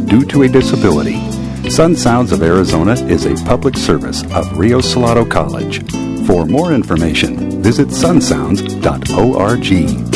due to a disability. Sun Sounds of Arizona is a public service of Rio Salado College. For more information, visit sunsounds.org.